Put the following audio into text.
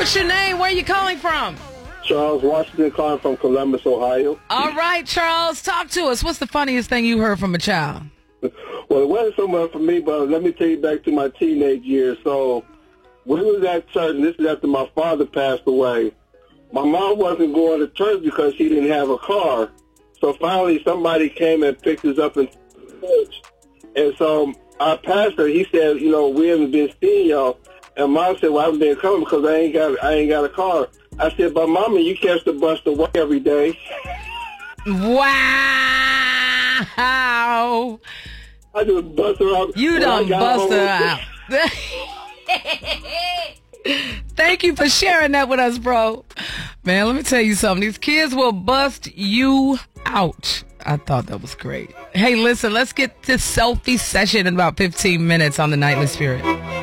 What's your name? Where are you calling from? Charles Washington, calling from Columbus, Ohio. All right, Charles, talk to us. What's the funniest thing you heard from a child? Well, it wasn't so much for me, but let me take you back to my teenage years. So we was at church, and this is after my father passed away. My mom wasn't going to church because she didn't have a car. So finally somebody came and picked us up in church. And so our pastor, he said, you know, we haven't been seeing y'all. And Mom said, well, I haven't been coming because I ain't got a car. I said, but Mama, you catch the bus to work every day. Wow. I just bust her out. You done bust her out. Thank you for sharing that with us, bro. Man, let me tell you something. These kids will bust you out. I thought that was great. Hey, listen, let's get to selfie session in about 15 minutes on the Nightly Spirit.